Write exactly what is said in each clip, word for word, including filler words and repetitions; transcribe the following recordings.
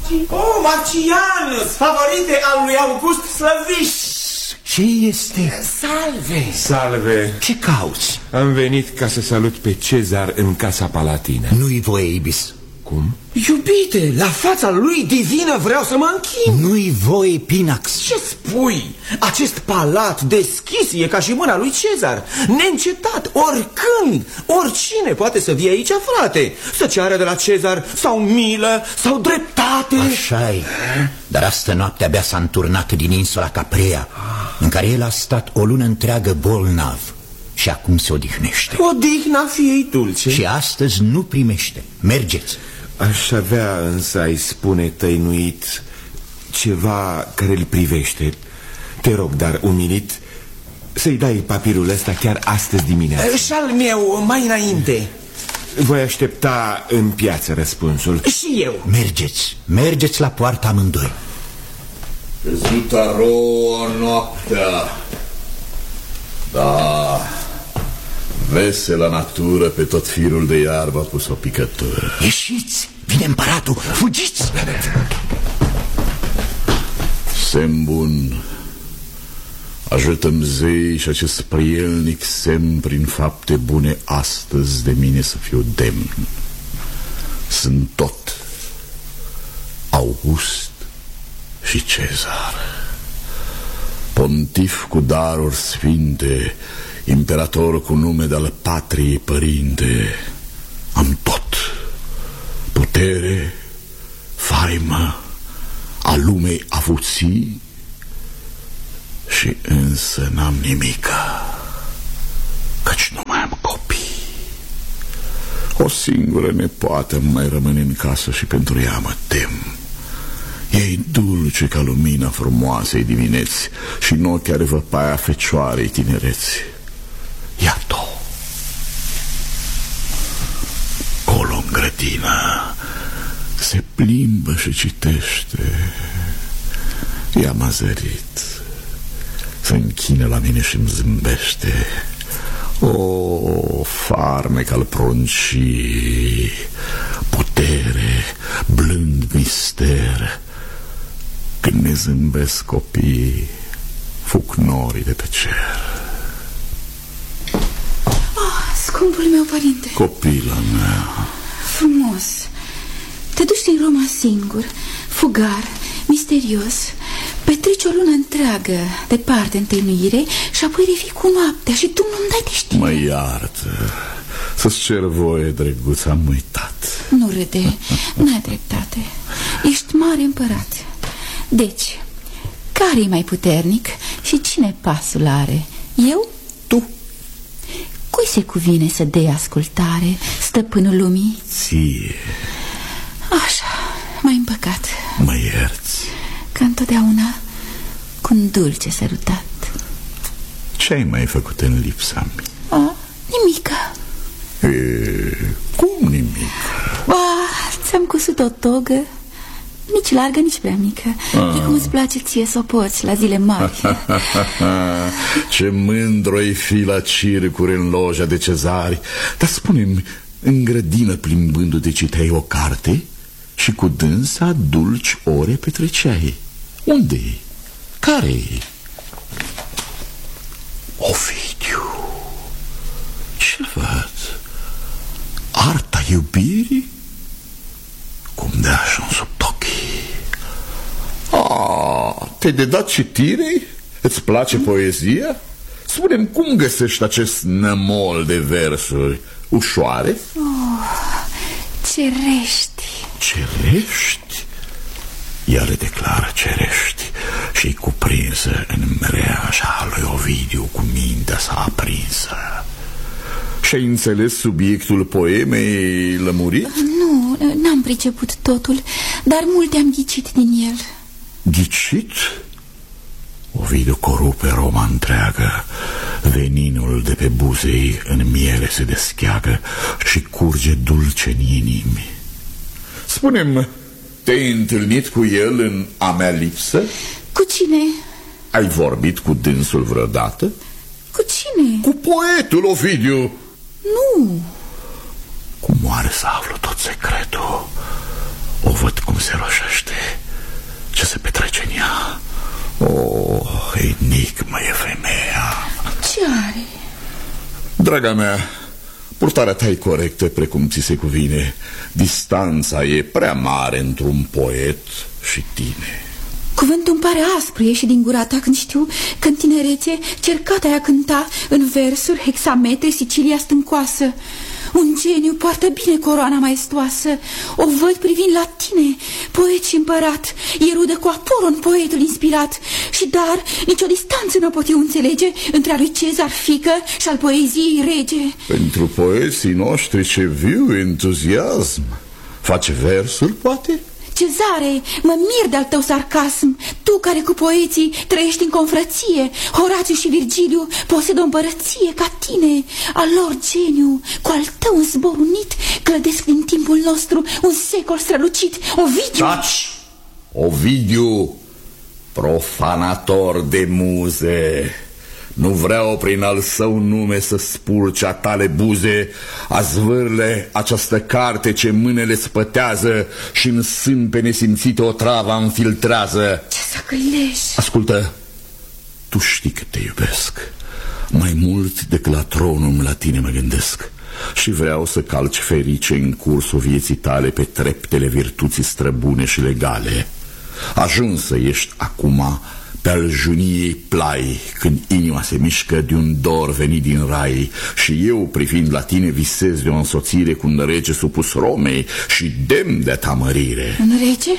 Oh, Marcianus, favorite al lui August Slăviș. Ce este? Salve! Salve! Ce cauți? Am venit ca să salut pe Cezar în casa palatină. Nu-i voie, Ibis. Cum? Iubite, la fața lui divină vreau să mă închin. Nu-i voie, Pinax. Ce spui? Acest palat deschis e ca și mâna lui Cezar, neîncetat, oricând, oricine poate să vie aici, frate, să ceară de la Cezar sau milă sau dreptate. Așa-i, dar astă noapte abia s-a înturnat din insula Caprea, în care el a stat o lună întreagă bolnav și acum se odihnește. Odihna fiei dulce. Și astăzi nu primește. Mergeți. Aș avea însă, ai spune, tăinuit, ceva care îl privește. Te rog, dar umilit, să-i dai papirul ăsta chiar astăzi dimineață. Și al meu mai înainte. Voi aștepta în piață răspunsul. Și eu. Mergeți, mergeți la poartă amândoi. Căzuta rouă noaptea. Da, veselă natură pe tot firul de iarbă a pus o picătură. Ieșiți, vine împăratul, fugiți! Semn bun, ajută-mi zei și acest prielnic semn prin fapte bune astăzi de mine să fiu demn. Sunt tot August și Cezar, pontif cu daruri sfinte, imperator cu nume de-al patriei părinte. Am tot, putere, faimă, a lumei avuții, și însă n-am nimica, căci nu mai am copii. O singură nepoată mai rămâne în casă și pentru ea mă tem. E dulce ca lumina frumoasei dimineți și în ochi are văpaia fecioarei tinereți. Iată-o, colo în grădină, se plimbă și citește. I-am azărit, se închină la mine și îmi zâmbește. O, farmec al pruncii, putere, blând mister. Când ne zâmbesc copiii, fug norii de pe cer. Oh, scumpul meu părinte. Copila mea. Frumos. Te duci din Roma singur, fugar, misterios. Petreci o lună întreagă departe în tăinuire și apoi revii cu noaptea și tu nu-mi dai de știre. Mă iartă, să-ți cer voie, drăguț, am uitat. Nu râde, n-ai dreptate. Ești mare împărat. Deci, care e mai puternic și cine pasul are? Eu? Tu? Cui se cuvine să dea ascultare, stăpânul lumii? Ție. Așa, m-ai împăcat. Mă ierți. Ca întotdeauna, cu un dulce sărutat. Ce-ai mai făcut în lipsa mea? A, nimică. E, cum nimică? Ba, ți-am cusut o togă, nici largă, nici prea mică. Ah. E cum îți place ție să o poți la zile mari. Ce mândru-i fi la circuri în loja de cezari. Dar spune-mi, în grădină plimbându-te citeai o carte și cu dânsa dulci ore petreceai. Unde-i? Care-i? Ovidiu. Ce văd? Arta iubirii? Cum de ajuns sub ochii. Ah, te-ai de dat citirei? Îți place mm. poezia? Spune-mi, cum găsești acest nămol de versuri? Ușoare? Oh, cerești. Cerești? Ea le declară cerești și-i cuprinsă în mreaja lui Ovidiu cu mintea sa aprinsă. Și-ai înțeles subiectul poemei lămurit? Nu, n-am priceput totul, dar multe am ghicit din el. Ghicit? Ovidiu corupe Roma întreagă, veninul de pe buzei în miere se descheagă și curge dulce în inimi. Spune-mi, te-ai întâlnit cu el în a mea lipsă? Cu cine? Ai vorbit cu dânsul vreodată? Cu cine? Cu poetul Ovidiu. Nu. Cum oare să aflu tot secretul? O văd cum se roșește. Ce se petrece în ea? Oh, enigmă e femeia. Ce are? Draga mea, purtarea ta e corectă precum ți se cuvine. Distanța e prea mare între un poet și tine. Cuvântul îmi pare aspru, ieși din gura ta când știu că în tinerețe cercata aia cânta în versuri, hexametre, Sicilia stâncoasă. Un geniu poartă bine coroana maestoasă. O văd privind la tine, poet și împărat. E rudă cu Apolon, poetul inspirat. Și dar nicio distanță nu pot eu înțelege între a lui Cezar fică și al poeziei rege. Pentru poeții noștri ce viu entuziasm. Face versuri, poate? Cezare, mă mir de-al tău sarcasm. Tu care cu poeții trăiești în confrăție, Horațiu și Virgiliu posedă o împărăție ca tine. Al lor geniu, cu al tău în zbor unit, clădesc din timpul nostru un secol strălucit. Ovidiu! Taci! Ovidiu, profanator de muze, nu vreau prin al său nume să spulce a tale buze, a zvârle această carte ce mânele spătează și în sân pe nesimțite o travă înfiltrează. Ce săcăilești! Ascultă, tu știi că te iubesc. Mai mult decât la tronul la tine mă gândesc. Și vreau să calci ferice în cursul vieții tale pe treptele virtuții străbune și legale. Ajunsă ești acum pe al juniei plai, când inima se mișcă de un dor venit din rai. Și eu, privind la tine, visez de o însoțire cu un rege supus Romei și demn de ta mărire. Un rege?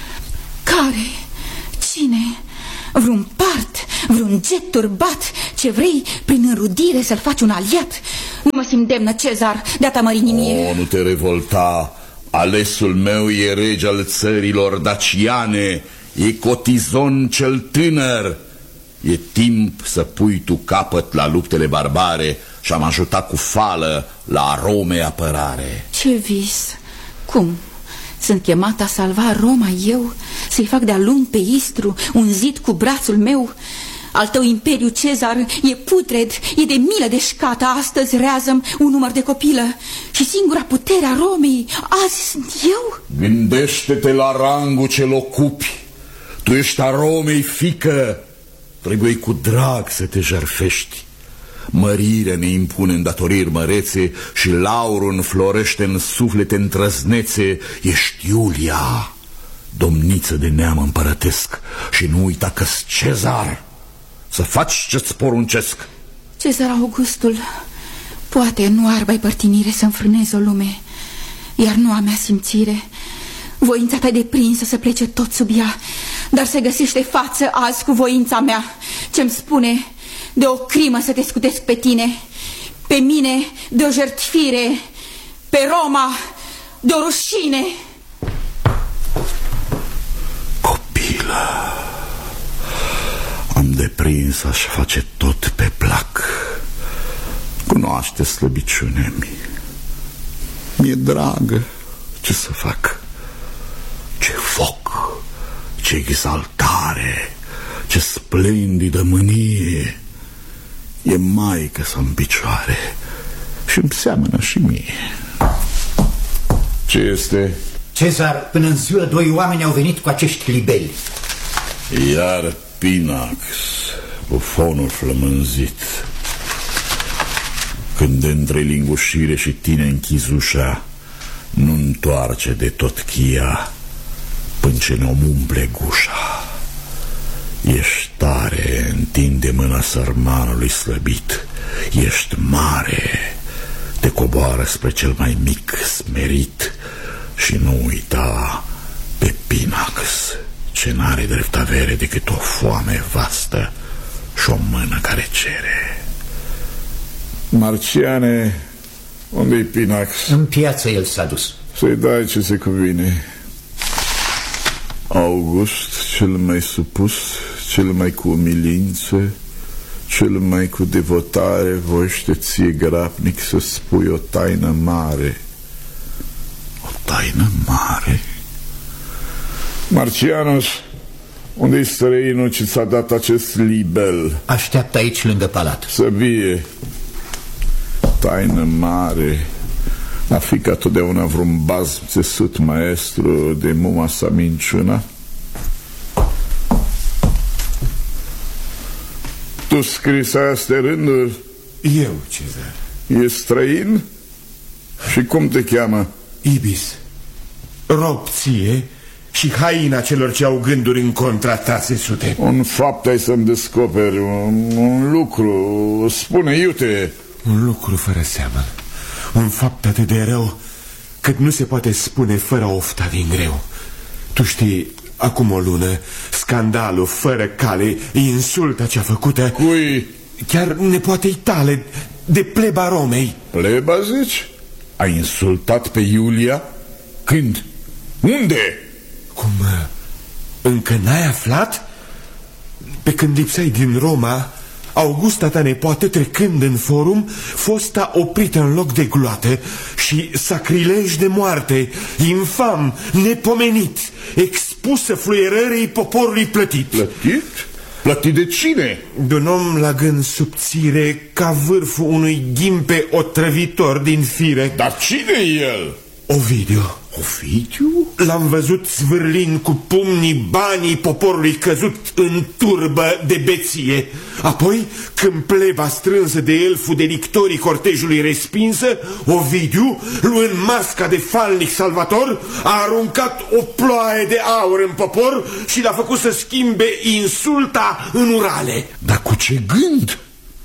Care? Cine? Vreun part? Vreun jet turbat? Ce vrei prin înrudire să-l faci un aliat? Nu mă simt demnă, Cezar, de a ta mări nimie. Oh, nu te revolta. Alesul meu e rege al țărilor daciane. E Cotizon cel tânăr. E timp să pui tu capăt la luptele barbare și am ajutat cu fală la Romei apărare. Ce vis? Cum? Sunt chemat a salva Roma eu? Să-i fac de-a lung pe Istru un zid cu brațul meu? Al tău imperiu, Cezar, e putred, e de milă de șcată. Astăzi rează-mi un număr de copilă și singura putere a Romei azi sunt eu? Gândește-te la rangul ce-l ocupi. Tu ești a Romei fică. Trebuie cu drag să te jertfești. Mărirea ne impune îndatoriri mărețe și laurul înflorește în suflete întrăznețe. Ești Iulia, domniță de neam împărătesc, și nu uita că-s Cezar. Să faci ce-ți poruncesc. Cezar Augustul, poate nu ar mai părtinire să înfrânezi o lume, iar nu a mea simțire. Voința ta deprinsă să plece tot sub ea, dar se găsește față azi cu voința mea, ce-mi spune de o crimă să te scutesc pe tine, pe mine de o jertfire, pe Roma de o rușine. Copilă, am deprins aș face tot pe plac. Cunoaște slăbiciunea mea. Mi-e dragă, ce să fac? Ce foc, ce exaltare, ce splendidă mânie. E maică să-mi picioare și îmi seamănă și mie. Ce este? Cezar, până în ziua doi oameni au venit cu acești libeli. Iar Pinax, bufonul flămânzit. Când de între lingușire și tine închizi ușa, nu întoarce de tot chia până ce ne-om umple gușa. Ești tare, întinde mâna sărmanului slăbit. Ești mare, te coboară spre cel mai mic smerit. Și nu uita pe Pinax, ce n-are drept avere decât o foame vastă și o mână care cere. Marciane, unde-i Pinax? În piață el s-a dus. Să-i dai ce se cuvine. August, cel mai supus, cel mai cu umilință, cel mai cu devotare, voiește ție grabnic să spui o taină mare. O taină mare? Marcianus, unde-i străinul ce ți-a dat acest libel? Așteaptă aici lângă palat. Să vie. Taină mare, A fi ca totdeauna vreun baz țesut maestru de muma sa minciuna? Tu scris astea rânduri? Eu, Cezar. E străin? Și cum te cheamă? Ibis. Rob ție și haina celor ce au gânduri în contra ta, țesute. Un fapt ai să-mi descoperi, un, un lucru. Spune, iute. Un lucru fără seamă. Un fapt atât de rău cât nu se poate spune fără ofta din greu. Tu știi, acum o lună, scandalul fără cale, insulta cea făcută. Cui? Chiar nepoatei tale, de pleba Romei. Pleba, zici? Ai insultat pe Iulia? Când? Unde? Cum, încă n-ai aflat? Pe când lipseai din Roma, Augusta ta nepoată, trecând în forum, fosta oprită în loc de gloată și sacrilej de moarte, infam, nepomenit, expusă fluierării poporului plătit. Plătit? Plătit de cine? De un om la gând subțire, ca vârful unui ghimpe otrăvitor din fire. Dar cine e el? Ovidiu. Ovidiu? L-am văzut zvârlind cu pumnii banii poporului căzut în turbă de beție. Apoi, când pleba strânsă de elful delictorii cortejului respinsă, Ovidiu, luând masca de falnic salvator, a aruncat o ploaie de aur în popor și l-a făcut să schimbe insulta în urale. Dar cu ce gând?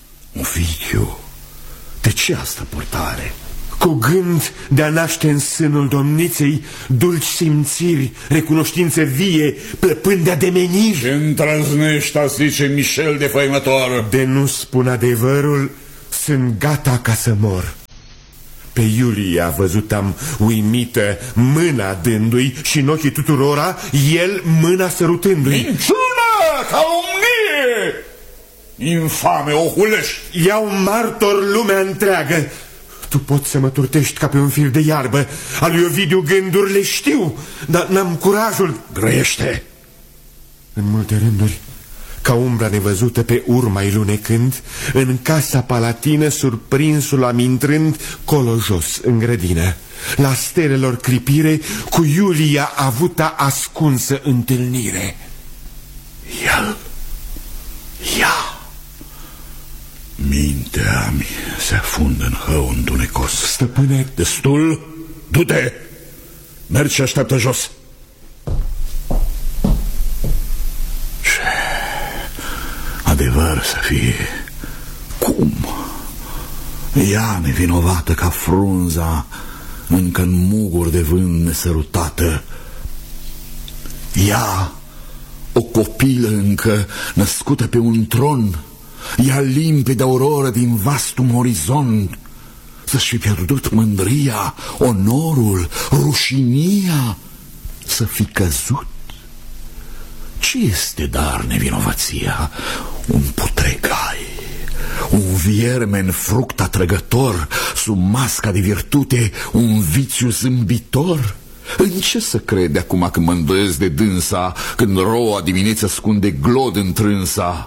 Ovidiu, de ce asta purtare? Cu gând de a naște în sânul domniței dulci simțiri, recunoștință vie, plăpând de ademeniri. Ce îndrăznești a zice Michel de făimător? De nu spun adevărul, sunt gata ca să mor. Pe Iulia văzut am uimită, mâna dându-i și în ochii tuturora, el mâna sărutându-i. Minciună! Calomnie! Infame, o hulești! Iau martor lumea întreagă. Tu poți să mă turtești ca pe un fir de iarbă. Al lui Ovidiu gândurile știu, dar n-am curajul. Grăiește! În multe rânduri, ca umbra nevăzută pe urma-i lunecând, în casa palatină surprinsul am intrând colo jos în grădină. La stelelor cripire, cu Iulia avuta ascunsă întâlnire. El, ea, mintea mi se afundă în hău întunecos. Stăpâne, destul, du-te, mergi și așteaptă jos. Ce adevăr să fie. Cum? Ea nevinovată ca frunza, încă în muguri de vânt nesărutată. Ea, o copilă încă născută pe un tron, ea limpede auroră din vastul orizont, să-și fi pierdut mândria, onorul, rușinia, să fi căzut. Ce este dar nevinovăția? Un putregai, un viermen fruct atrăgător, sub masca de virtute, un viciu zâmbitor? În ce să crede acum când mă îndoiesc de dânsa, când roa dimineața ascunde glod întrânsa?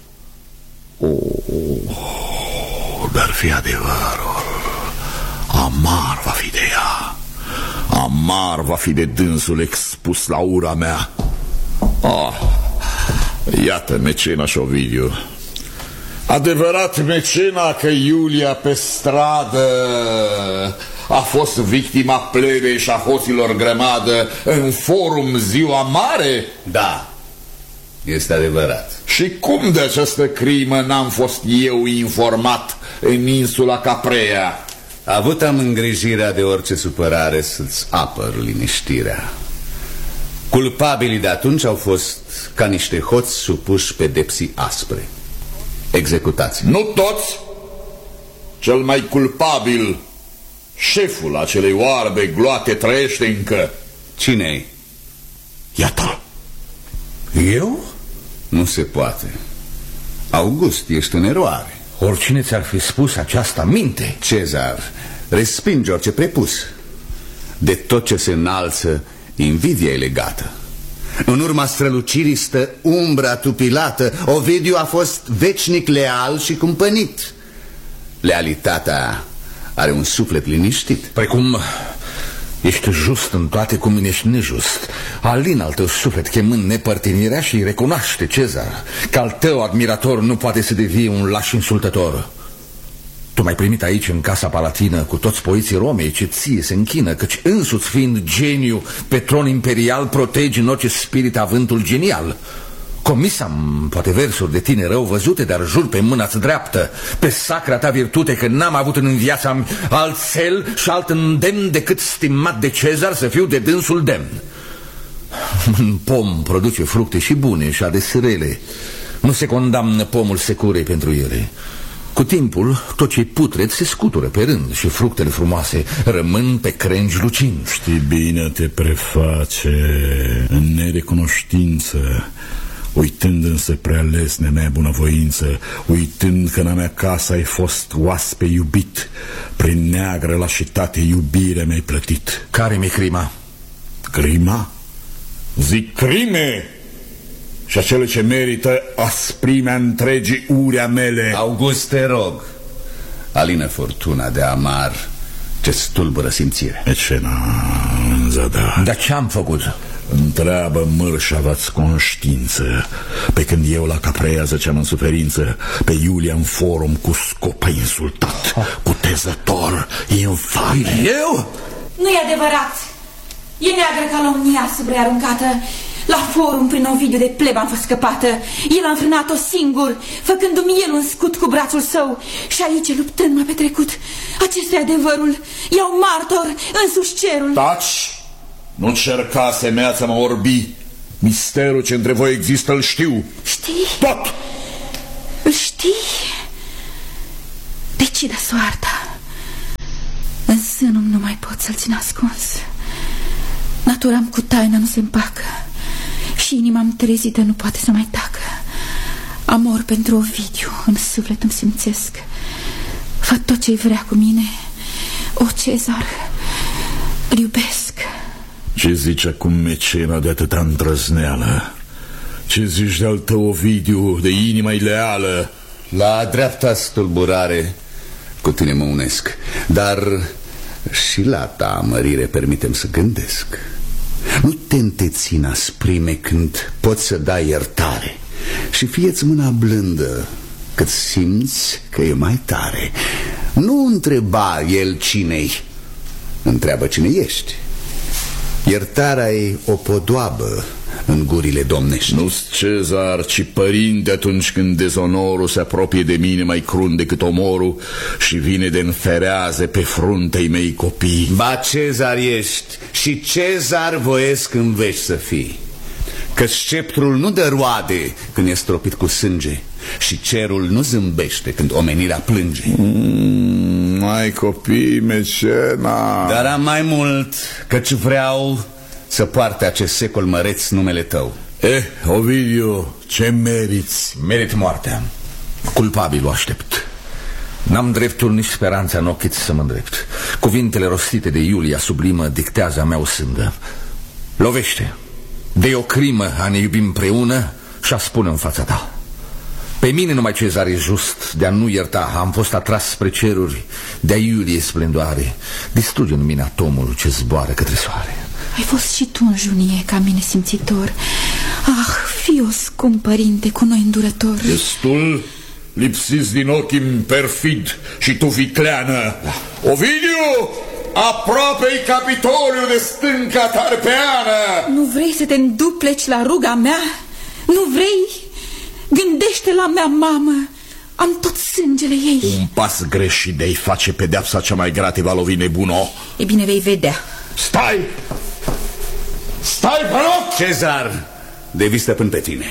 Oh, dar fi adevărul, amar va fi de ea, amar va fi de dânsul expus la ura mea. Oh, iată Mecena și Ovidiu. Adevărat, Mecena, că Iulia pe stradă a fost victima plebei și a hoților grămadă în forum ziua mare? Da, este adevărat. Și cum de această crimă n-am fost eu informat în insula Caprea? Avut am îngrijirea de orice supărare să-ți apăr liniștirea. Culpabilii de atunci au fost ca niște hoți supuși pedepsii aspre. Executați. Nu toți. Cel mai culpabil, șeful acelei oarbe gloate, trăiește încă. Cine-i? Iată-l. Eu? Nu se poate. August, ești în eroare. Oricine ți-ar fi spus aceasta minte. Cezar, respinge orice prepus. De tot ce se înalță, invidia e legată. În urma strălucirii stă umbra tupilată. Ovidiu a fost vecinic leal și cumpănit. Lealitatea are un suflet liniștit. Precum ești just în toate, cum ești nejust. Alin al tău suflet chemând nepărtinirea și recunoaște, Cezar, că al tău admirator nu poate să devie un laș insultător. Tu m-ai primit aici în casa palatină cu toți poeții Romei ce ție se închină, căci însuți fiind geniu pe tron imperial protegi în orice spirit avântul genial. Comisam poate versuri de tine rău văzute, dar jur pe mâna-ți dreaptă, pe sacra ta virtute, că n-am avut în viața alt cel și alt îndemn decât stimat de Cezar să fiu de dânsul demn. Un pom produce fructe și bune și adesrele. Nu se condamnă pomul securei pentru ele. Cu timpul, tot ce-i putred se scutură pe rând și fructele frumoase rămân pe crengi lucind. Știi bine, te preface în nerecunoștință, uitând însă prea lesne mea bunăvoință, uitând că în-a mea casă ai fost oaspe iubit, prin neagră lașitate iubirea mi-ai plătit. Care mi-e crima? Crima? Zic crime! Și acele ce merită asprimea întregii urea mele. August, te rog, alină furtuna de amar ce stulbură simțirea. E ce n-am zădat. Dar ce-am făcut? Întreabă mărși aveați conștiință. Pe când eu la Caprea zăceam în suferință, pe Iulia în forum cu scop ai insultat, cu tezător, infame. Eu? Nu e adevărat. E neagră ca la un iasă aruncată. La forum prin Ovidiu de pleb am fost scăpată. El a înfrânat-o singur, făcându-mi el un scut cu brațul său. Și aici, luptând, m-a petrecut. Acesta e adevărul. Iau martor însuși cerul. Taci! Nu cerca semea să mă orbi. Misterul ce între voi există îl știu. Știi? Tot! Îl știi? Decide soarta. În sânul nu mai pot să-l țin ascuns. Natura-mi cu taina nu se împacă și inima-mi trezită nu poate să mai tacă. Amor pentru Ovidiu în suflet îmi simțesc. Fă tot ce-i vrea cu mine. O, Cezar, îl iubesc. Ce zici acum, mecena, de atâta îndrăzneală? Ce zici de-al tău, Ovidiu, de inima ileală? La dreapta stulburare cu tine mă unesc, dar și la ta mărire permitem să gândesc. Nu te întețina asprime când poți să dai iertare și fie-ți mâna blândă cât simți că e mai tare. Nu întreba el cine-i, întreabă cine ești. Iertarea e o podoabă în gurile domnești. Nu-s Cezar, ci părinte atunci când dezonorul se apropie de mine mai crunt decât omorul și vine de înferează pe fruntei mei copii. Ba, Cezar ești și Cezar voiesc în veci să fii, că sceptrul nu dă roade când e stropit cu sânge și cerul nu zâmbește când omenirea plânge. mm, Mai copii, mecena. Dar am mai mult, căci vreau să poarte acest secol măreț numele tău. Eh, Ovidiu, ce meriți? Merit moartea. Culpabil o aștept. N-am dreptul nici speranța în ochii să mă îndrept. Cuvintele rostite de Iulia sublimă dictează a mea o sândă. Lovește, de o crimă a ne iubi împreună și a spune în fața ta. Pe mine numai Cezar e just de a nu ierta. Am fost atras spre ceruri de-a Iulie splendoare. Distruge în mine atomul ce zboară către soare. Ai fost și tu în junie ca mine simțitor. Ah, fii o scump părinte cu noi îndurător. Destul, lipsiți din ochii perfid și tu vicleană. da. Ovidiu, aproape-i Capitoliu de stânca tarpeană. Nu vrei să te îndupleci la ruga mea? Nu vrei? Gândește la mea mamă. Am tot sângele ei. Un pas greșit de-ai face pedeapsa cea mai grea te va lovi, nebuno. E bine, vei vedea. Stai! Stai pe loc! Cezar, de vii stăpân pe tine.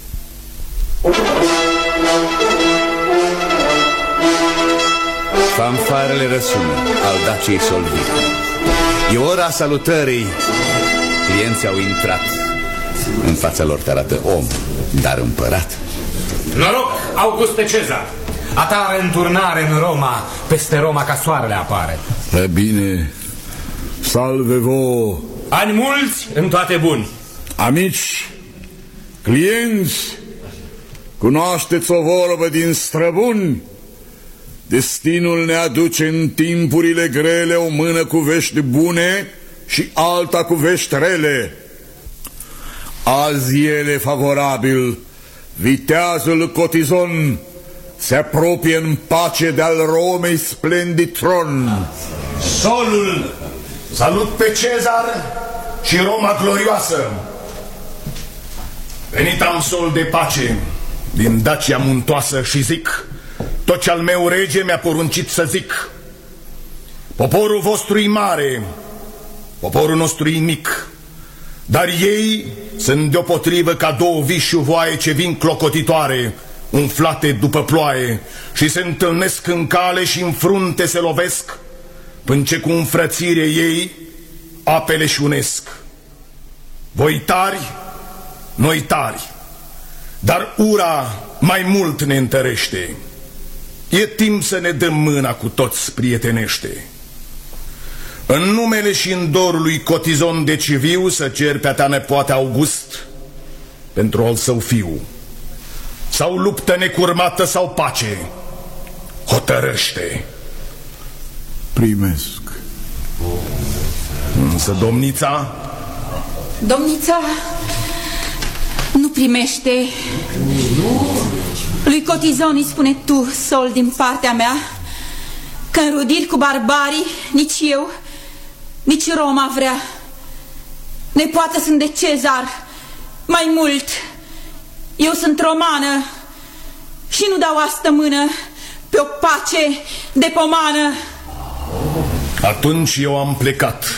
Fanfarele răsună, al Daciei Solvire. E ora salutării. Clienții au intrat. În fața lor te arată om, dar împărat. Noroc, Auguste Cezar! A ta reînturnare în Roma, peste Roma ca soarele apare. E bine, salve vo! Ani mulți, în toate buni. Amici, clienți, cunoașteți o vorbă din străbuni? destinul ne aduce în timpurile grele o mână cu vești bune și alta cu vești rele. Azi ele favorabil, viteazul Cotizon se apropie în pace de-al Romei splendid tron. Solul, salut pe Cezar și Roma glorioasă. Venit am sol de pace din Dacia muntoasă și zic tot ce al meu rege mi-a poruncit să zic. Poporul vostru e mare, poporul nostru e mic, dar ei sunt deopotrivă ca două vișuvoaie ce vin clocotitoare, umflate după ploaie, și se întâlnesc în cale și în frunte se lovesc, până ce cu înfrățire ei apele și unesc. Voi tari, noi tari, dar ura mai mult ne întărește. E timp să ne dăm mâna cu toți prietenește. În numele și în dorul lui Cotizon de Civiu să cer pe-a ta nepoate August pentru al său fiu. Sau luptă necurmată sau pace, hotărăște. Primesc. Însă domnița? Domnița nu primește. Lui Cotizon îi spune tu, sol, din partea mea, că înrudiri cu barbarii nici eu, nici Roma vrea. Nepoată sunt de Cezar. Mai mult, eu sunt romană și nu dau astă mână pe o pace de pomană. Atunci eu am plecat.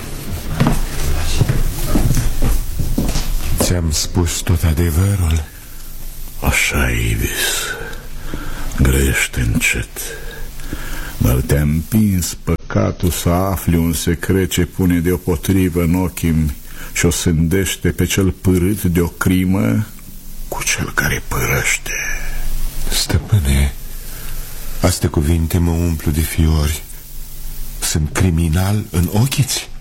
Ți-am spus tot adevărul? Așa, Ibis, grește încet, dar te-a împins păcatul să afli un secret ce pune deopotrivă în ochii și o sândește pe cel pârât de o crimă cu cel care părăște. Stăpâne, astea cuvinte mă umplu de fiori. Sunt criminal în ochii-ți?